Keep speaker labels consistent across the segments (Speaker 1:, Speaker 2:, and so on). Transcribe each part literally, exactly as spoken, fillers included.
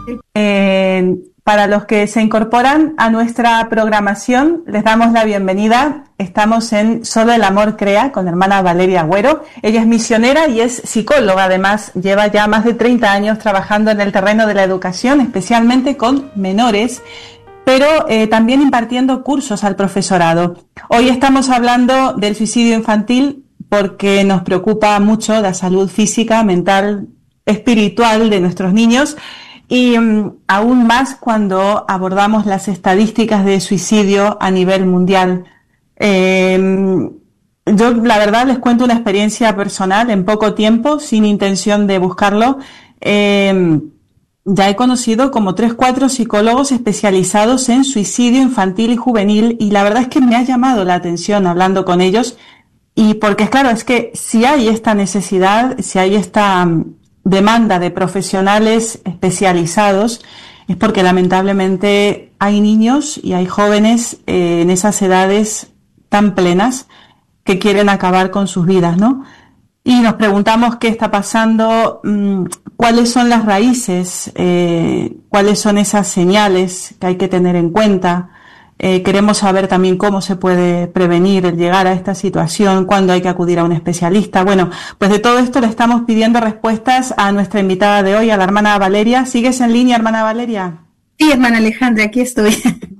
Speaker 1: Eh, para los que se incorporan a nuestra programación, les damos la bienvenida. Estamos en Solo el Amor Crea con la hermana Valeria Agüero. Ella es misionera y es psicóloga, además lleva ya más de treinta años trabajando en el terreno de la educación, especialmente con menores, pero eh, también impartiendo cursos al profesorado. Hoy estamos hablando del suicidio infantil porque nos preocupa mucho la salud física, mental, espiritual de nuestros niños. Y um, aún más cuando abordamos las estadísticas de suicidio a nivel mundial. Eh, yo, la verdad, les cuento una experiencia personal en poco tiempo, sin intención de buscarlo. Eh, ya he conocido como tres, cuatro psicólogos especializados en suicidio infantil y juvenil, y la verdad es que me ha llamado la atención hablando con ellos. Y porque, claro, es que si hay esta necesidad, si hay esta demanda de profesionales especializados, es porque lamentablemente hay niños y hay jóvenes eh, en esas edades tan plenas que quieren acabar con sus vidas, ¿no? Y nos preguntamos qué está pasando, mmm, cuáles son las raíces, eh, cuáles son esas señales que hay que tener en cuenta. Eh, queremos saber también cómo se puede prevenir el llegar a esta situación, cuándo hay que acudir a un especialista. Bueno, pues de todo esto le estamos pidiendo respuestas a nuestra invitada de hoy, a la hermana Valeria. ¿Sigues en línea, hermana Valeria?
Speaker 2: Sí, hermana Alejandra, aquí estoy.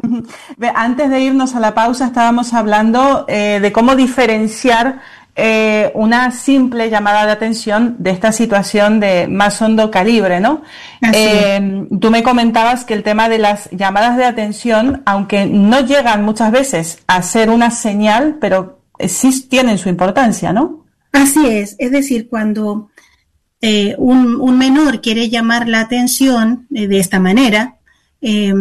Speaker 1: Antes de irnos a la pausa estábamos hablando eh, de cómo diferenciar Eh, una simple llamada de atención de esta situación de más hondo calibre, ¿no? Eh, tú me comentabas que el tema de las llamadas de atención, aunque no llegan muchas veces a ser una señal, pero sí tienen su importancia, ¿no?
Speaker 2: Así es, es decir, cuando eh, un, un menor quiere llamar la atención eh, de esta manera, eh,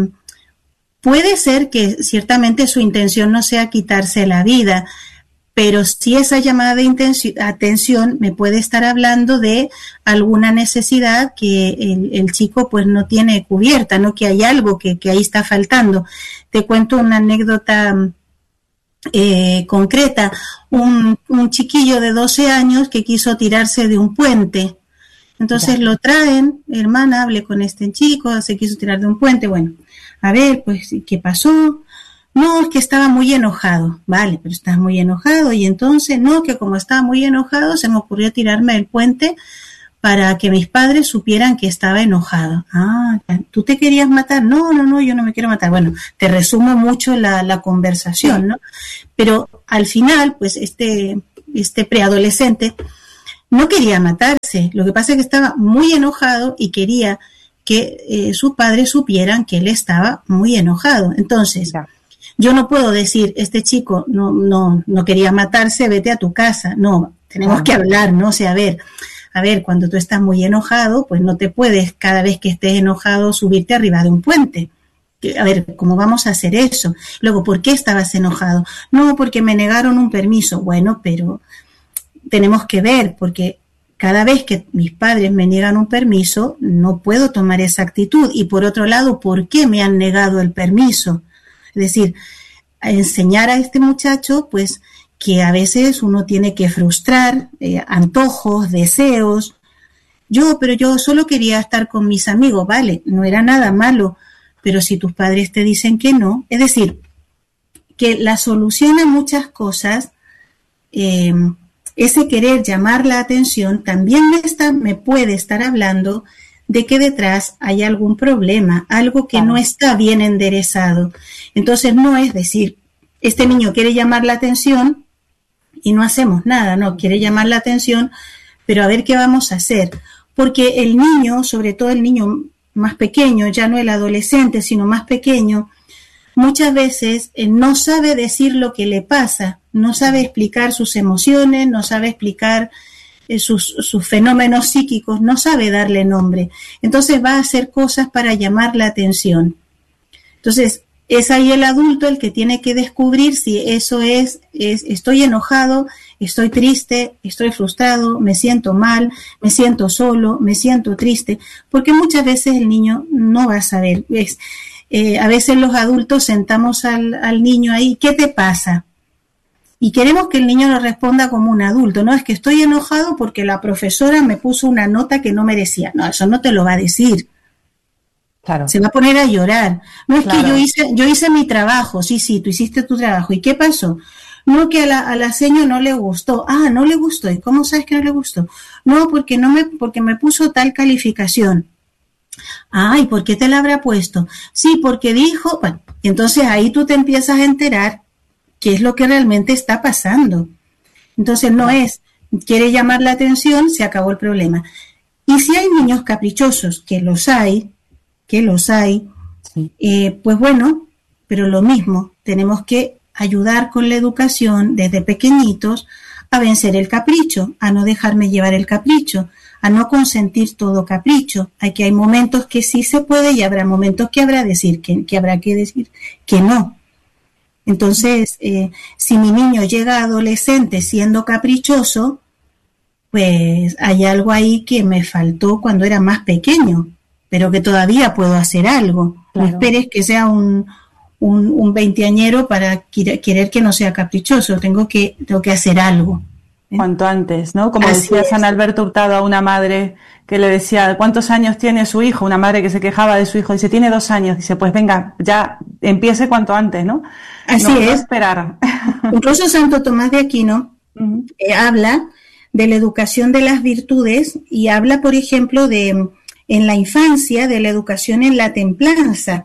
Speaker 2: puede ser que ciertamente su intención no sea quitarse la vida, pero si esa llamada de atención me puede estar hablando de alguna necesidad que el, el chico pues no tiene cubierta, ¿no? Que hay algo que, que ahí está faltando. Te cuento una anécdota eh, concreta. Un, un chiquillo de doce años que quiso tirarse de un puente. Entonces ya. Lo traen, hermana, hablé con este chico, se quiso tirar de un puente. Bueno, a ver, pues, ¿qué pasó? No, es que estaba muy enojado. Vale, pero estás muy enojado. Y entonces, no, que como estaba muy enojado, se me ocurrió tirarme del puente para que mis padres supieran que estaba enojado. Ah, ¿tú te querías matar? No, no, no, yo no me quiero matar. Bueno, te resumo mucho la, la conversación, ¿no? Pero al final, pues, este, este preadolescente no quería matarse. Lo que pasa es que estaba muy enojado y quería que eh, sus padres supieran que él estaba muy enojado. Entonces, ya. Yo no puedo decir, este chico no, no, no quería matarse, vete a tu casa. No, tenemos que hablar, ¿no? O sea, a ver, a ver, cuando tú estás muy enojado, pues no te puedes, cada vez que estés enojado, subirte arriba de un puente. A ver, ¿cómo vamos a hacer eso? Luego, ¿por qué estabas enojado? No, porque me negaron un permiso. Bueno, pero tenemos que ver, porque cada vez que mis padres me niegan un permiso, no puedo tomar esa actitud. Y por otro lado, ¿por qué me han negado el permiso? Es decir, a enseñar a este muchacho, pues, que a veces uno tiene que frustrar eh, antojos, deseos. Yo, pero yo solo quería estar con mis amigos, vale, no era nada malo, pero si tus padres te dicen que no, es decir, que la solución a muchas cosas, eh, ese querer llamar la atención, también me, está, me puede estar hablando de que detrás hay algún problema, algo que no está bien enderezado. Entonces no es decir, este niño quiere llamar la atención y no hacemos nada, no, quiere llamar la atención, pero a ver qué vamos a hacer. Porque el niño, sobre todo el niño más pequeño, ya no el adolescente, sino más pequeño, muchas veces eh, no sabe decir lo que le pasa, no sabe explicar sus emociones, no sabe explicar Sus, sus fenómenos psíquicos, no sabe darle nombre. Entonces va a hacer cosas para llamar la atención. Entonces es ahí el adulto el que tiene que descubrir si eso es, es estoy enojado, estoy triste, estoy frustrado, me siento mal, me siento solo, me siento triste, porque muchas veces el niño no va a saber. Es, eh, a veces los adultos sentamos al, al niño ahí, ¿qué te pasa? Y queremos que el niño nos responda como un adulto, no es que estoy enojado porque la profesora me puso una nota que no merecía. No, eso no te lo va a decir.
Speaker 1: Claro.
Speaker 2: Se va a poner a llorar. No es
Speaker 1: Claro.
Speaker 2: que yo hice, yo hice mi trabajo, sí, sí, tú hiciste tu trabajo. ¿Y qué pasó? No, que a la, a la seño no le gustó. Ah, no le gustó. ¿Y cómo sabes que no le gustó? No, porque no me, porque me puso tal calificación. Ay, ¿por qué te la habrá puesto? Sí, porque dijo, bueno, entonces ahí tú te empiezas a enterar qué es lo que realmente está pasando. Entonces no es, quiere llamar la atención, se acabó el problema. Y si hay niños caprichosos, que los hay, que los hay,
Speaker 1: Sí.
Speaker 2: eh, pues bueno, pero lo mismo, tenemos que ayudar con la educación desde pequeñitos a vencer el capricho, a no dejarme llevar el capricho, a no consentir todo capricho. Hay que hay momentos que sí se puede y habrá momentos que habrá decir que, que habrá que decir que no. Entonces, eh, si mi niño llega a adolescente siendo caprichoso, pues hay algo ahí que me faltó cuando era más pequeño, pero que todavía puedo hacer algo.
Speaker 1: Claro.
Speaker 2: No esperes que sea un, un, un veinteañero para querer que no sea caprichoso. Tengo que, tengo que hacer algo. ¿eh?
Speaker 1: Cuanto antes, ¿no? Como
Speaker 2: Así
Speaker 1: decía
Speaker 2: es.
Speaker 1: San Alberto Hurtado a una madre que le decía, ¿cuántos años tiene su hijo? Una madre que se quejaba de su hijo, dice, tiene dos años. Dice, pues venga, ya empiece cuanto antes, ¿no?
Speaker 2: Así
Speaker 1: no,
Speaker 2: es.
Speaker 1: No esperar.
Speaker 2: Incluso Santo Tomás de Aquino uh-huh. eh, habla de la educación de las virtudes y habla, por ejemplo, de en la infancia, de la educación en la templanza,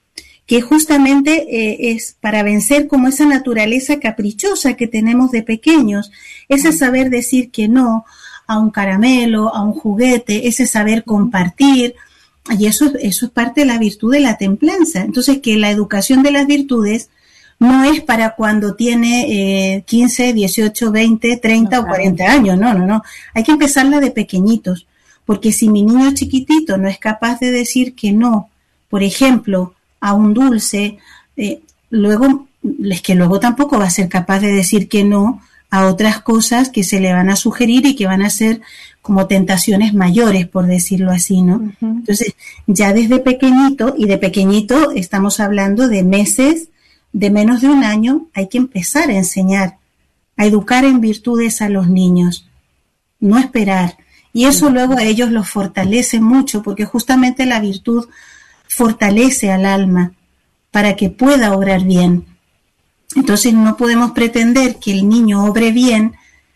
Speaker 2: que justamente eh, es para vencer como esa naturaleza caprichosa que tenemos de pequeños, ese saber decir que no a un caramelo, a un juguete, ese saber compartir, y eso, eso es parte de la virtud de la templanza. Entonces, que la educación de las virtudes no es para cuando tiene eh, quince, dieciocho, veinte, treinta no, o cuarenta claro. años, no, no, no. Hay que empezarla de pequeñitos, porque si mi niño chiquitito no es capaz de decir que no, por ejemplo, a un dulce, eh, luego, es que luego tampoco va a ser capaz de decir que no a otras cosas que se le van a sugerir y que van a ser como tentaciones mayores, por decirlo así, ¿no? Uh-huh. Entonces, ya desde pequeñito, y de pequeñito estamos hablando de meses, de menos de un año, hay que empezar a enseñar, a educar en virtudes a los niños, no esperar. Y eso uh-huh. luego a ellos los fortalece mucho, porque justamente la virtud fortalece al alma para que pueda obrar bien. Entonces no podemos pretender que el niño obre bien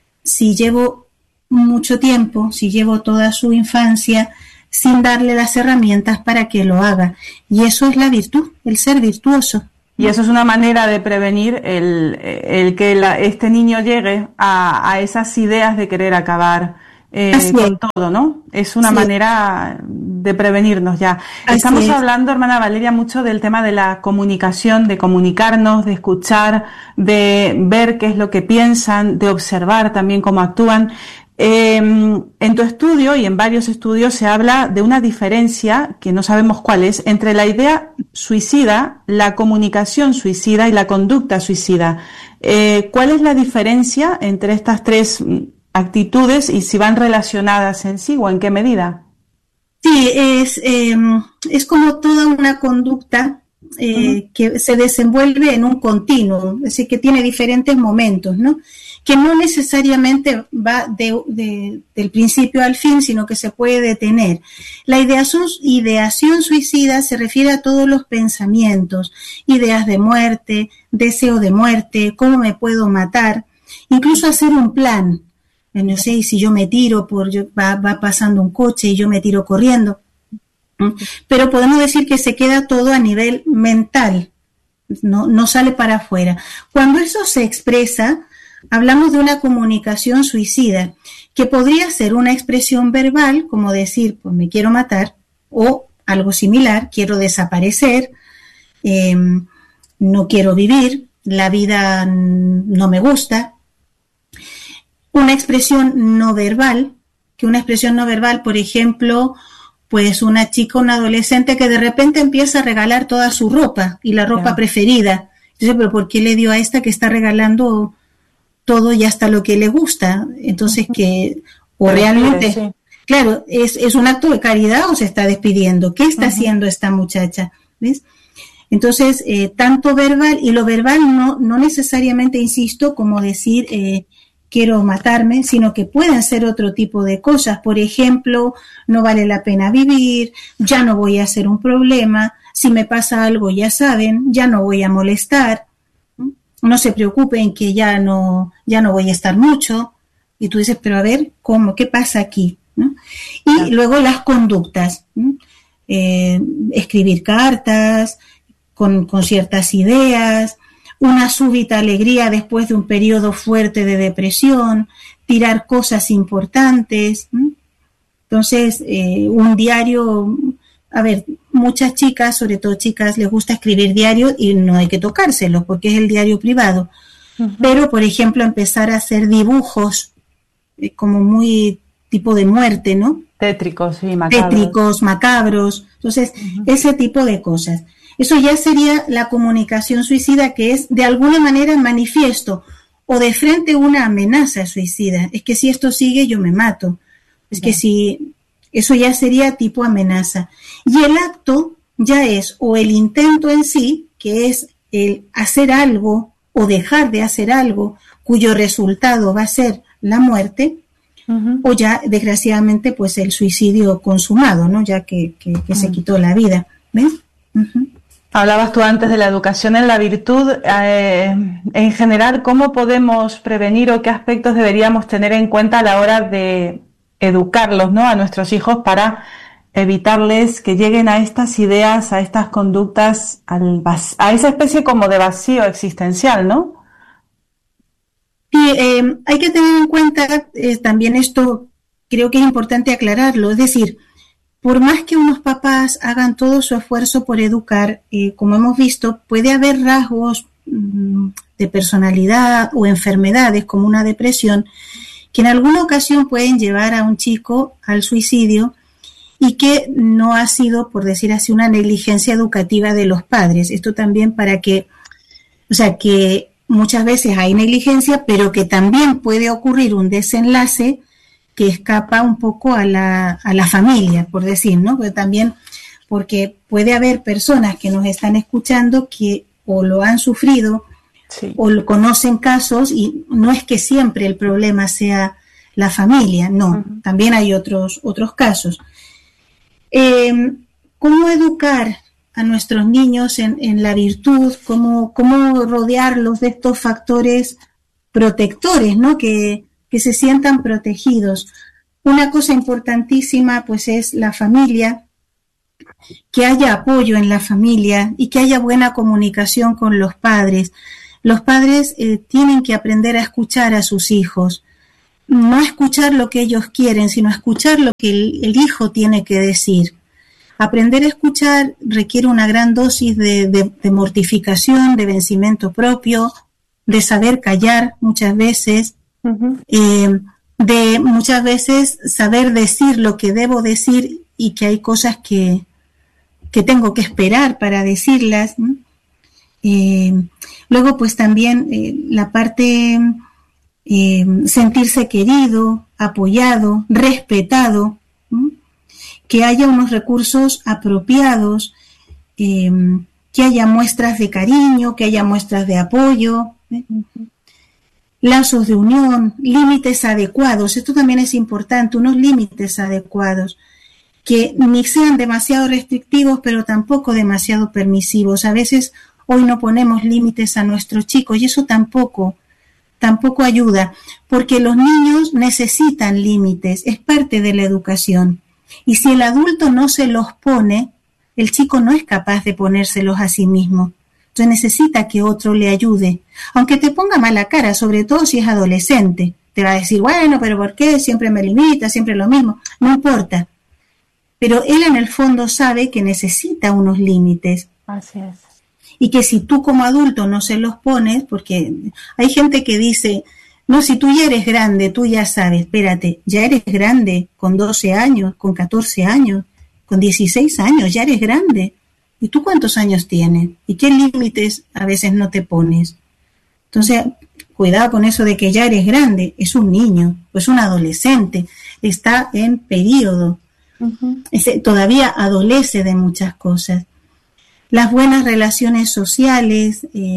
Speaker 2: si llevo mucho tiempo, si llevo toda su infancia sin darle las herramientas para que lo haga. Y eso es la virtud, el ser virtuoso.
Speaker 1: Y eso es una manera de prevenir el, el que la, este niño llegue a, a esas ideas de querer acabar eh, con todo, ¿no? Es una sí. manera de prevenirnos ya. Así Estamos es. hablando, hermana Valeria, mucho del tema de la comunicación, de comunicarnos, de escuchar, de ver qué es lo que piensan, de observar también cómo actúan. Eh, en tu estudio y en varios estudios se habla de una diferencia, que no sabemos cuál es, entre la idea suicida, la comunicación suicida y la conducta suicida. Eh, ¿Cuál es la diferencia entre estas tres actitudes y si van relacionadas en sí o en qué medida?
Speaker 2: Sí, es, eh, es como toda una conducta eh, uh-huh. que se desenvuelve en un continuo, es decir, que tiene diferentes momentos, ¿no? Que no necesariamente va de, de, del principio al fin, sino que se puede detener. La ideación, ideación suicida se refiere a todos los pensamientos, ideas de muerte, deseo de muerte, cómo me puedo matar, incluso hacer un plan. No sé, si yo me tiro, por va, va pasando un coche y yo me tiro corriendo. Pero podemos decir que se queda todo a nivel mental, no, no sale para afuera. Cuando eso se expresa, hablamos de una comunicación suicida, que podría ser una expresión verbal, como decir, pues me quiero matar, o algo similar, quiero desaparecer, eh, no quiero vivir, la vida no me gusta. Una expresión no verbal, que una expresión no verbal, por ejemplo, pues una chica, un adolescente que de repente empieza a regalar toda su ropa y la ropa yeah. preferida. Entonces, ¿pero por qué le dio a esta que está regalando todo y hasta lo que le gusta? Entonces, que, o Pero realmente, sí. claro, es, es un acto de caridad o se está despidiendo. ¿Qué está uh-huh. haciendo esta muchacha? ¿Ves? Entonces, eh, tanto verbal, y lo verbal no, no necesariamente, insisto, como decir... Eh, quiero matarme, sino que pueden ser otro tipo de cosas. Por ejemplo, no vale la pena vivir, ya no voy a ser un problema, si me pasa algo ya saben, ya no voy a molestar, no se preocupen que ya no, ya no voy a estar mucho. Y tú dices, pero a ver, ¿cómo? ¿Qué pasa aquí? ¿No? Y claro. Luego las conductas, ¿no? Eh, escribir cartas con, con ciertas ideas, una súbita alegría después de un periodo fuerte de depresión, tirar cosas importantes. ¿no? Entonces, eh, un diario, a ver, muchas chicas, sobre todo chicas, les gusta escribir diario y no hay que tocárselo porque es el diario privado. Uh-huh. Pero, por ejemplo, empezar a hacer dibujos eh, como muy tipo de muerte, ¿no?
Speaker 1: Tétricos, sí, macabros.
Speaker 2: Tétricos, macabros. Entonces, uh-huh. ese tipo de cosas. Eso ya sería la comunicación suicida, que es de alguna manera manifiesto o de frente una amenaza suicida. Es que si esto sigue, yo me mato. Es yeah. que si... Eso ya sería tipo amenaza. Y el acto ya es o el intento en sí, que es el hacer algo o dejar de hacer algo cuyo resultado va a ser la muerte, uh-huh. o ya, desgraciadamente, pues el suicidio consumado, ¿no? Ya que, que, que uh-huh. se quitó la vida. ¿Ves? Uh-huh.
Speaker 1: Hablabas tú antes de la educación en la virtud. Eh, en general, ¿cómo podemos prevenir o qué aspectos deberíamos tener en cuenta a la hora de educarlos, ¿no? A nuestros hijos para evitarles que lleguen a estas ideas, a estas conductas, al vac- a esa especie como de vacío existencial, ¿no?
Speaker 2: Sí, eh, hay que tener en cuenta eh, también esto, creo que es importante aclararlo, es decir, por más que unos papás hagan todo su esfuerzo por educar, eh, como hemos visto, puede haber rasgos mmm, de personalidad o enfermedades como una depresión que en alguna ocasión pueden llevar a un chico al suicidio y que no ha sido, por decir así, una negligencia educativa de los padres. Esto también para que, o sea, que muchas veces hay negligencia, pero que también puede ocurrir un desenlace que escapa un poco a la, a la familia, por decir, ¿no? Pero también porque puede haber personas que nos están escuchando que o lo han sufrido, sí. o lo conocen casos, y no es que siempre el problema sea la familia, no, uh-huh. también hay otros, otros casos. Eh, ¿Cómo educar a nuestros niños en, en la virtud? ¿Cómo, cómo rodearlos de estos factores protectores, ¿no? Que, que se sientan protegidos? Una cosa importantísima, pues, es la familia, que haya apoyo en la familia y que haya buena comunicación con los padres. Los padres eh, tienen que aprender a escuchar a sus hijos, no a escuchar lo que ellos quieren, sino a escuchar lo que el, el hijo tiene que decir. Aprender a escuchar requiere una gran dosis de, de, de mortificación, de vencimiento propio, de saber callar muchas veces, uh-huh. eh, de muchas veces saber decir lo que debo decir y que hay cosas que, que tengo que esperar para decirlas, ¿no? Eh, luego, pues también eh, la parte eh, sentirse querido, apoyado, respetado, ¿no? Que haya unos recursos apropiados, eh, que haya muestras de cariño, que haya muestras de apoyo, ¿eh? Uh-huh. Lazos de unión, límites adecuados. Esto también es importante, unos límites adecuados, que ni sean demasiado restrictivos, pero tampoco demasiado permisivos. A veces hoy no ponemos límites a nuestros chicos y eso tampoco, tampoco ayuda, porque los niños necesitan límites, es parte de la educación. Y si el adulto no se los pone, el chico no es capaz de ponérselos a sí mismo. Entonces necesita que otro le ayude, aunque te ponga mala cara, sobre todo si es adolescente. Te va a decir, bueno, pero ¿por qué? Siempre me limita, siempre lo mismo. No importa. Pero él en el fondo sabe que necesita unos límites.
Speaker 1: Así es.
Speaker 2: Y que si tú como adulto no se los pones, porque hay gente que dice, no, si tú ya eres grande, tú ya sabes, espérate, ya eres grande con doce años, con catorce años, con dieciséis años, ya eres grande. ¿Y tú cuántos años tienes? ¿Y qué límites a veces no te pones? Entonces, cuidado con eso de que ya eres grande, es un niño, es un adolescente, está en periodo. Uh-huh. Ese, todavía adolece de muchas cosas. Las buenas relaciones sociales, eh,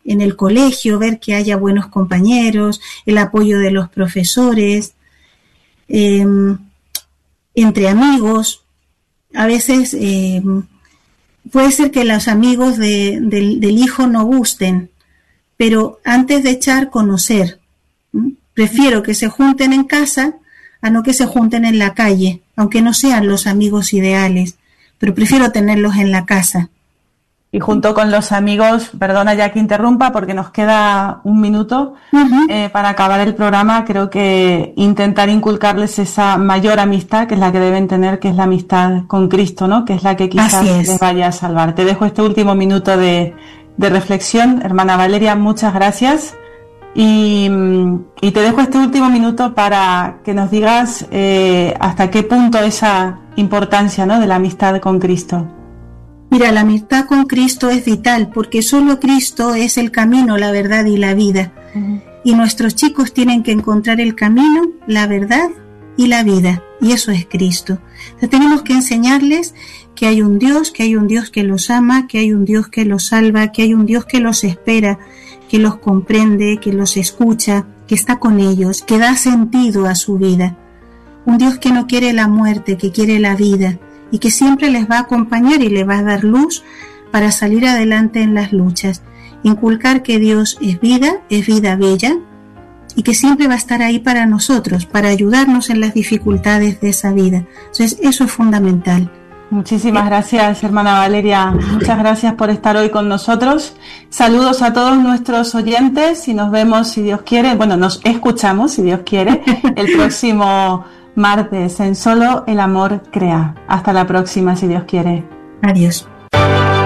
Speaker 2: en el colegio, ver que haya buenos compañeros, el apoyo de los profesores, eh, entre amigos. A veces eh, puede ser que los amigos de, de, del hijo no gusten, pero antes de echar, conocer. ¿Mm? Prefiero que se junten en casa a no que se junten en la calle, aunque no sean los amigos ideales, pero prefiero tenerlos en la casa.
Speaker 1: Y junto con los amigos, perdona ya que interrumpa porque nos queda un minuto uh-huh. eh, para acabar el programa, creo que intentar inculcarles esa mayor amistad que es la que deben tener, que es la amistad con Cristo, ¿no? Que es la que quizás les vaya a salvar. Te dejo este último minuto de, de reflexión, hermana Valeria, muchas gracias. Y, y te dejo este último minuto para que nos digas eh, hasta qué punto esa importancia, ¿no?, de la amistad con Cristo.
Speaker 2: Mira, la amistad con Cristo es vital porque solo Cristo es el camino, la verdad y la vida. Uh-huh. Y nuestros chicos tienen que encontrar el camino, la verdad y la vida. Y eso es Cristo. Entonces, tenemos que enseñarles que hay un Dios, que hay un Dios que los ama, que hay un Dios que los salva, que hay un Dios que los espera, que los comprende, que los escucha, que está con ellos, que da sentido a su vida. Un Dios que no quiere la muerte, que quiere la vida. Y que siempre les va a acompañar y les va a dar luz para salir adelante en las luchas. Inculcar que Dios es vida, es vida bella, y que siempre va a estar ahí para nosotros, para ayudarnos en las dificultades de esa vida. Entonces, eso es fundamental.
Speaker 1: Muchísimas gracias, hermana Valeria. Muchas gracias por estar hoy con nosotros. Saludos a todos nuestros oyentes y nos vemos, si Dios quiere, bueno, nos escuchamos, si Dios quiere, el próximo martes en Solo el Amor Crea. Hasta la próxima, si Dios quiere.
Speaker 2: Adiós.